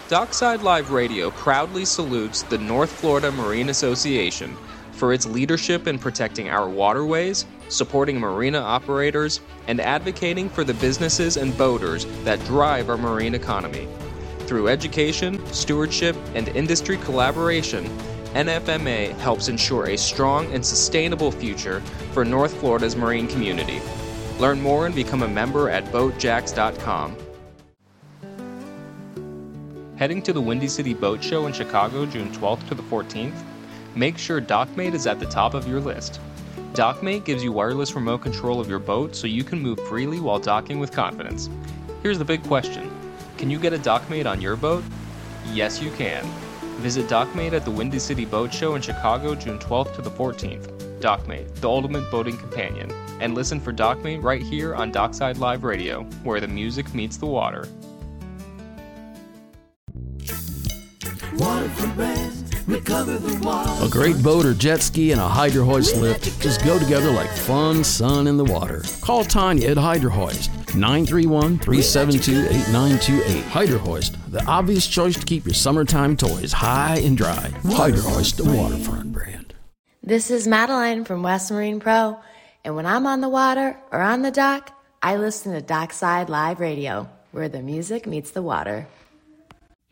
Dockside Live Radio proudly salutes the North Florida Marine Association for its leadership in protecting our waterways, supporting marina operators, and advocating for the businesses and boaters that drive our marine economy. Through education, stewardship, and industry collaboration, NFMA helps ensure a strong and sustainable future for North Florida's marine community. Learn more and become a member at boatjacks.com. Heading to the Windy City Boat Show in Chicago June 12th to the 14th? Make sure DockMate is at the top of your list. DockMate gives you wireless remote control of your boat so you can move freely while docking with confidence. Here's the big question. Can you get a DockMate on your boat? Yes, you can. Visit DockMate at the Windy City Boat Show in Chicago June 12th to the 14th. DockMate, the ultimate boating companion. And listen for DockMate right here on Dockside Live Radio, where the music meets the water. Waterfront Brands, recover the water. A great boat or jet ski and a Hydro Hoist lift just go together like fun sun in the water. Call Tanya at Hydro Hoist, 931-372-8928. Hydro Hoist, the obvious choice to keep your summertime toys high and dry. Hydro Hoist, the Waterfront brand. This is Madeline from West Marine Pro, and when I'm on the water or on the dock, I listen to Dockside Live Radio, where the music meets the water.